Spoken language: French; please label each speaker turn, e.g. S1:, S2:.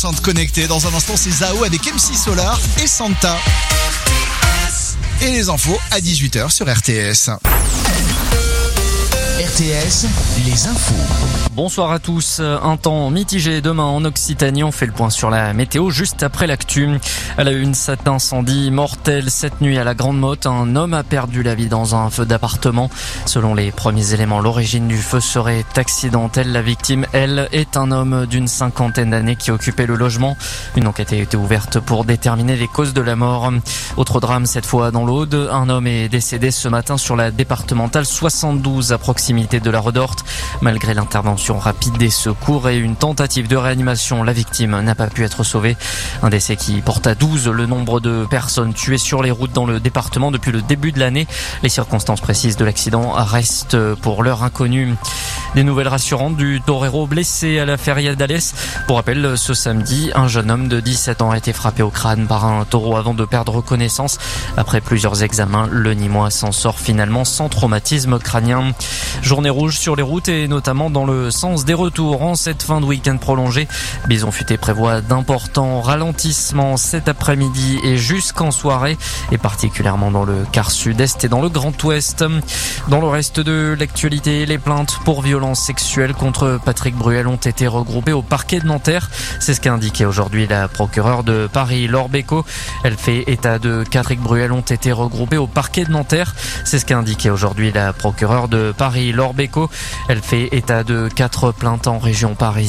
S1: Connecté. Dans un instant, c'est Zao avec MC Solar et Santa. Et les infos à 18h sur RTS.
S2: RTS, les infos.
S3: Bonsoir à tous. Un temps mitigé demain en Occitanie. On fait le point sur la météo juste après l'actu. À la une, cet incendie mortel cette nuit à la Grande Motte. Un homme a perdu la vie dans un feu d'appartement. Selon les premiers éléments, l'origine du feu serait accidentelle. La victime, elle, est un homme d'une 50aine d'années qui occupait le logement. Une enquête a été ouverte pour déterminer les causes de la mort. Autre drame cette fois dans l'Aude. Un homme est décédé ce matin sur la départementale 72 à proximité de la Redorte. Malgré l'intervention rapide des secours et une tentative de réanimation, la victime n'a pas pu être sauvée. Un décès qui porte à 12 le nombre de personnes tuées sur les routes dans le département depuis le début de l'année. Les circonstances précises de l'accident restent pour l'heure inconnues. Des nouvelles rassurantes du torero blessé à la feria d'Alès. Pour rappel, ce samedi, un jeune homme de 17 ans a été frappé au crâne par un taureau avant de perdre connaissance. Après plusieurs examens, le Nîmois s'en sort finalement sans traumatisme crânien. Journée rouge sur les routes et notamment dans le sens des retours en cette fin de week-end prolongé. Bison Futé prévoit d'importants ralentissements cet après-midi et jusqu'en soirée, et particulièrement dans le quart sud-est et dans le Grand Ouest. Dans le reste de l'actualité, les plaintes pour violences sexuelles contre Patrick Bruel ont été regroupées au parquet de Nanterre. C'est ce qu'a indiqué aujourd'hui la procureure de Paris, Laure Bécaud. Elle fait état de Patrick Bruel ont été regroupés au parquet de Nanterre. C'est ce qu'a indiqué aujourd'hui la procureure de Paris, Laure Bécaud. Elle fait état de 4 plaintes en région parisienne.